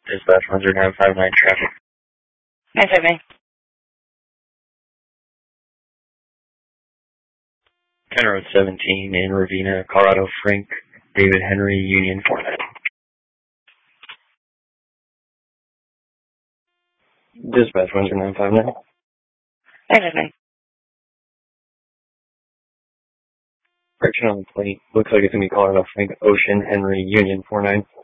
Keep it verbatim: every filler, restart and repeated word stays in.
Dispatch one zero nine five nine traffic. nine five nine. County Road seventeen in Ravina, Colorado. Frank David Henry, Union four nine. Dispatch one zero nine five nine. nine five nine. Correction on the plate. Looks like it's going to be Colorado. Frank Ocean Henry, Union four nine.